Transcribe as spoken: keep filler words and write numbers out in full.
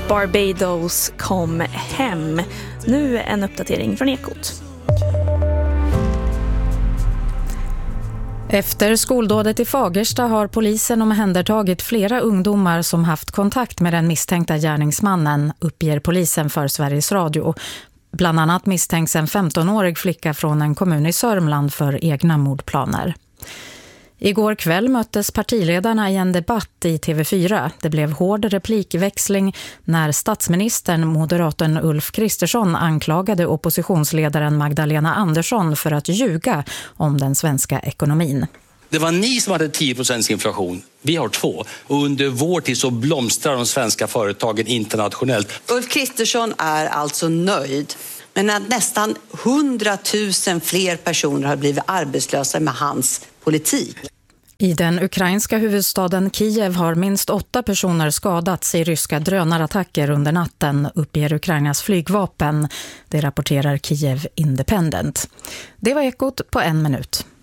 Barbados kom hem. Nu en uppdatering från Ekot. Efter skoldådet i Fagersta har polisen omhändertagit flera ungdomar som haft kontakt med den misstänkta gärningsmannen, uppger polisen för Sveriges Radio. Bland annat misstänks en femtonårig flicka från en kommun i Sörmland för egna mordplaner. Igår kväll möttes partiledarna i en debatt i T V fyra. Det blev hård replikväxling när statsministern, moderaten Ulf Kristersson, anklagade oppositionsledaren Magdalena Andersson för att ljuga om den svenska ekonomin. Det var ni som hade tio procent inflation. Vi har två. Och under vår tid så blomstrar de svenska företagen internationellt. Ulf Kristersson är alltså nöjd. Men att nästan hundratusen fler personer har blivit arbetslösa med hans politik. I den ukrainska huvudstaden Kiev har minst åtta personer skadats i ryska drönarattacker under natten, uppger Ukrainas flygvapen. Det rapporterar Kiev Independent. Det var Ekot på en minut.